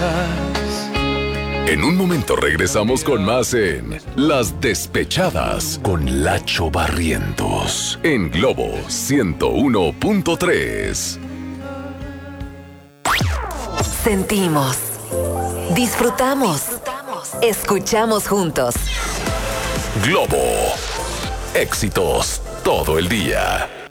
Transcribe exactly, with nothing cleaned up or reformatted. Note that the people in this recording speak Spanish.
En un momento regresamos con más en Las Despechadas con Lacho Barrientos en Globo ciento uno punto tres. Sentimos, disfrutamos, escuchamos juntos. Globo, éxitos todo el día.